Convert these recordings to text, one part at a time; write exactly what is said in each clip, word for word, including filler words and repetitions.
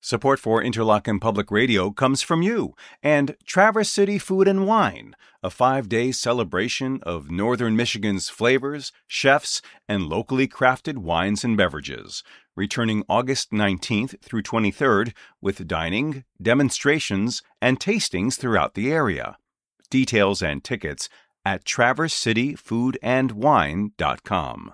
Support for Interlochen Public Radio comes from you and Traverse City Food and Wine, a five-day celebration of Northern Michigan's flavors, chefs, and locally crafted wines and beverages, returning August nineteenth through twenty-third with dining, demonstrations, and tastings throughout the area. Details and tickets at traverse city food and wine dot com.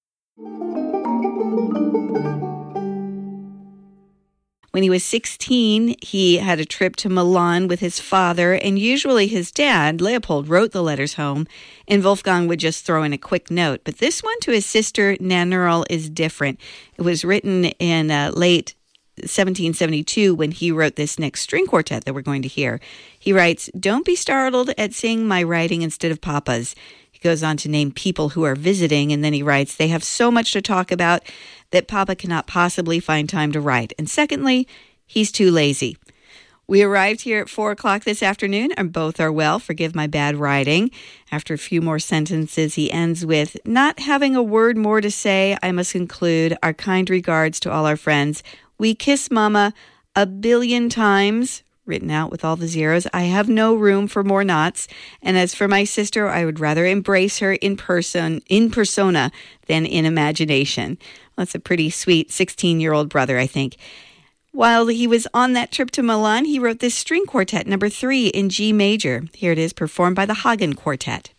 When he was sixteen, he had a trip to Milan with his father, and usually his dad, Leopold, wrote the letters home, and Wolfgang would just throw in a quick note. But this one to his sister, Nannerl, is different. It was written in uh, late seventeen seventy-two when he wrote this next string quartet that we're going to hear. He writes, "Don't be startled at seeing my writing instead of Papa's." He goes on to name people who are visiting, and then he writes, "They have so much to talk about that Papa cannot possibly find time to write. And secondly, he's too lazy." We arrived here at four o'clock this afternoon, and both are well. Forgive my bad writing. After a few more sentences, he ends with, "Not having a word more to say, I must conclude our kind regards to all our friends. We kiss Mama a billion times," written out with all the zeros. "I have no room for more knots. And as for my sister, I would rather embrace her in person, in persona than in imagination." Well, that's a pretty sweet sixteen-year-old brother, I think. While he was on that trip to Milan, he wrote this string quartet, number three in G major. Here it is, performed by the Hagen Quartet.